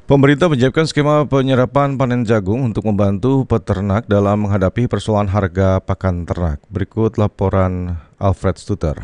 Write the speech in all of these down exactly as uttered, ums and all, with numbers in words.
Pemerintah menyiapkan skema penyerapan panen jagung untuk membantu peternak dalam menghadapi persoalan harga pakan ternak. Berikut laporan Alfred Stuter.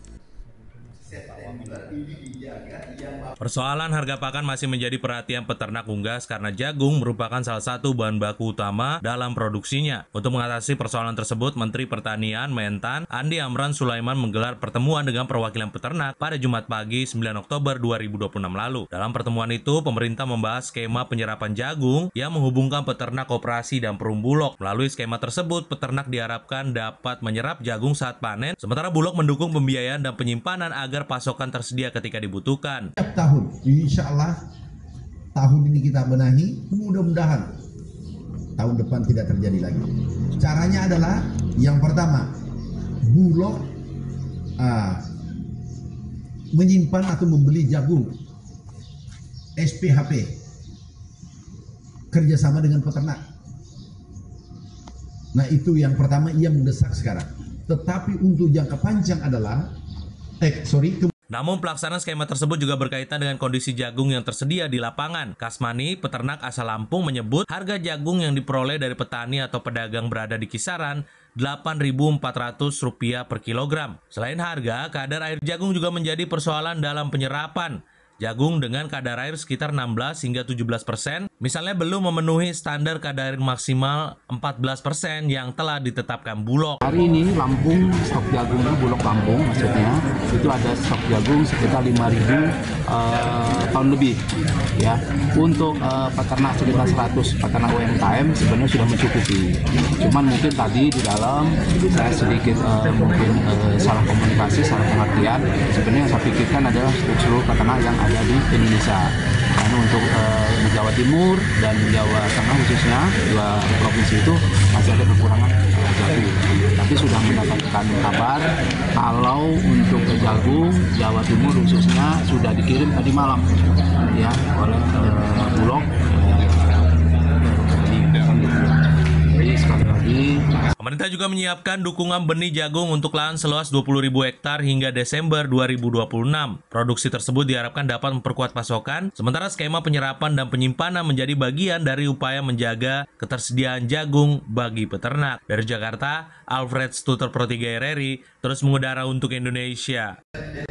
Persoalan harga pakan masih menjadi perhatian peternak unggas karena jagung merupakan salah satu bahan baku utama dalam produksinya. Untuk mengatasi persoalan tersebut, Menteri Pertanian Mentan Andi Amran Sulaiman menggelar pertemuan dengan perwakilan peternak pada Jumat pagi sembilan Oktober dua ribu dua puluh enam lalu. Dalam pertemuan itu, pemerintah membahas skema penyerapan jagung yang menghubungkan peternak koperasi dan perum Bulog. Melalui skema tersebut, peternak diharapkan dapat menyerap jagung saat panen, sementara Bulog mendukung pembiayaan dan penyimpanan agar pasokan tersedia ketika dibutuhkan. Tahun, insya Allah tahun ini kita benahi, mudah-mudahan tahun depan tidak terjadi lagi. Caranya adalah yang pertama, Bulog uh, menyimpan atau membeli jagung S P H P kerjasama dengan peternak. Nah itu yang pertama yang mendesak sekarang. Tetapi untuk jangka panjang adalah, eh sorry. Namun pelaksanaan skema tersebut juga berkaitan dengan kondisi jagung yang tersedia di lapangan. Kasmani, peternak asal Lampung, menyebut harga jagung yang diperoleh dari petani atau pedagang berada di kisaran delapan ribu empat ratus rupiah per kilogram. Selain harga, kadar air jagung juga menjadi persoalan dalam penyerapan. Jagung dengan kadar air sekitar enam belas hingga tujuh belas persen, misalnya belum memenuhi standar kadar air maksimal empat belas persen yang telah ditetapkan Bulog. Hari ini Lampung stok jagung itu Bulog Lampung maksudnya itu ada stok jagung sekitar lima ribu uh, ton lebih ya. Untuk uh, peternak sekitar seratus peternak U M K M sebenarnya sudah mencukupi. Cuman mungkin tadi di dalam saya sedikit uh, mungkin uh, salah komunikasi, salah pengertian. Sebenarnya yang saya pikirkan adalah seluruh peternak yang ada di Indonesia. Karena untuk uh, di Jawa Timur dan Jawa Tengah khususnya dua provinsi itu masih ada kekurangan uh, jagung. Tapi sudah mendapatkan kabar kalau untuk jagung Jawa Timur khususnya sudah dikirim tadi malam ya oleh uh, Bulog. Jadi sekali lagi pemerintah juga menyiapkan dukungan benih jagung untuk lahan seluas dua puluh ribu hektar hingga Desember dua ribu dua puluh enam. Produksi tersebut diharapkan dapat memperkuat pasokan, sementara skema penyerapan dan penyimpanan menjadi bagian dari upaya menjaga ketersediaan jagung bagi peternak. Dari Jakarta, Alfred Stuter Pro tiga R R I, terus mengudara untuk Indonesia.